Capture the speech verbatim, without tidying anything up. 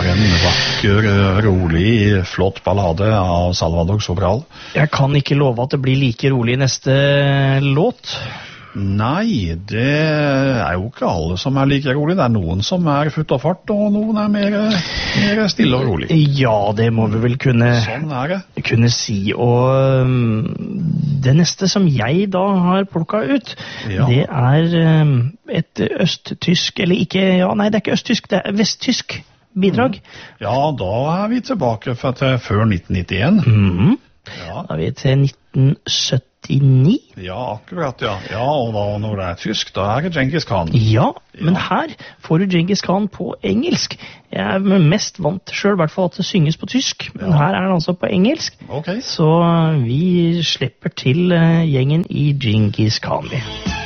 en vakker, rolig, flott ballade av Salvador Sobral. Jeg kan ikke love at det blir like rolig i neste låt. Nei, det er jo ikke alle som er like rolig. Det er noen som er futt og fart, og noen er mer, mer stille og rolig. Ja, det må vi vel kunne, sånn er det. kunne si. Og um, det neste som jeg da har plukket ut, ja. Det er um, et østtysk, eller ikke, ja, nei, det er ikke østtysk, det er vesttysk bidrag. Mm. Ja, da er vi tilbake til før nitten nittien. Mhm. Ja. Da er vi til nitten syttini. Ja, akkurat, ja. Ja, og da, når det er tysk, da er det Genghis Khan. Ja, men ja. Her får du Genghis Khan på engelsk. Jeg er mest vant selv, i hvert fall at det synges på tysk, men ja. Her er den altså på engelsk. Okay. Så vi slipper til gjengen i Genghis Khan.